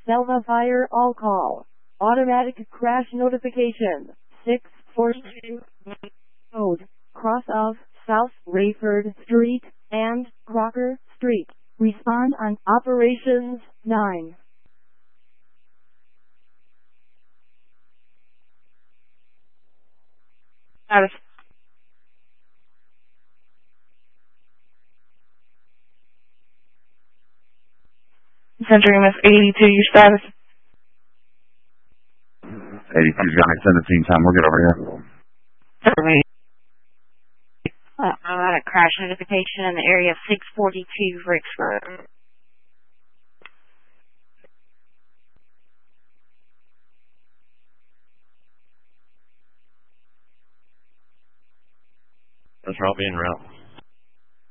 Selva Fire All Call. Automatic crash notification. 642 code. Cross of South Rayford Street and Crocker Street. Respond on Operations 9. Status. Centering is 82, your status. 82's got me 17 time, we'll get over here. I'm on a crash notification in the area of 642 Ricks Road. That's all being route.